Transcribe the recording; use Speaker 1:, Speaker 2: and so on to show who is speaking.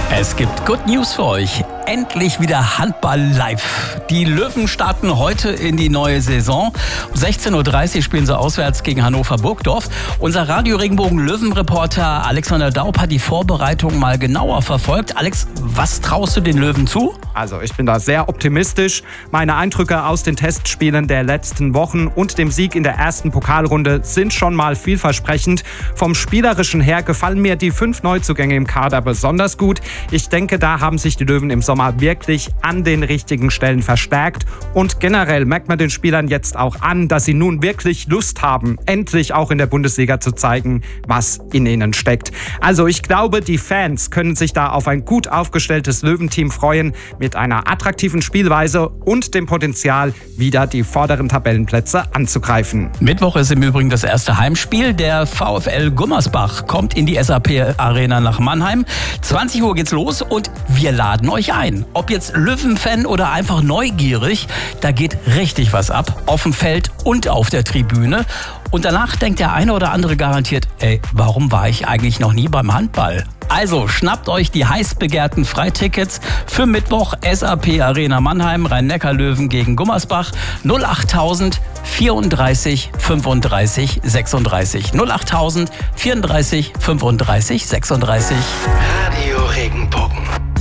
Speaker 1: Es gibt Good News für euch. Endlich wieder Handball live. Die Löwen starten heute in die neue Saison. Um 16:30 Uhr spielen sie auswärts gegen Hannover Burgdorf. Unser Radio-Regenbogen-Löwen-Reporter Alexander Daub hat die Vorbereitung mal genauer verfolgt. Alex, was traust du den Löwen zu?
Speaker 2: Also ich bin da sehr optimistisch. Meine Eindrücke aus den Testspielen der letzten Wochen und dem Sieg in der ersten Pokalrunde sind schon mal vielversprechend. Vom Spielerischen her gefallen mir die 5 Neuzugänge im Kader besonders gut. Ich denke, da haben sich die Löwen im Sommer wirklich an den richtigen Stellen verstärkt. Und generell merkt man den Spielern jetzt auch an, dass sie nun wirklich Lust haben, endlich auch in der Bundesliga zu zeigen, was in ihnen steckt. Also ich glaube, die Fans können sich da auf ein gut aufgestelltes Löwenteam freuen, mit einer attraktiven Spielweise und dem Potenzial, wieder die vorderen Tabellenplätze anzugreifen.
Speaker 1: Mittwoch ist im Übrigen das erste Heimspiel. Der VfL Gummersbach kommt in die SAP-Arena nach Mannheim. 20 Uhr geht's los und wir laden euch ein. Ob jetzt Löwen-Fan oder einfach neugierig, da geht richtig was ab. Auf dem Feld und auf der Tribüne. Und danach denkt der eine oder andere garantiert, warum war ich eigentlich noch nie beim Handball? Also schnappt euch die heiß begehrten Freitickets für Mittwoch SAP Arena Mannheim, Rhein-Neckar-Löwen gegen Gummersbach. 08000 34 35 36. 08000 34 35 36.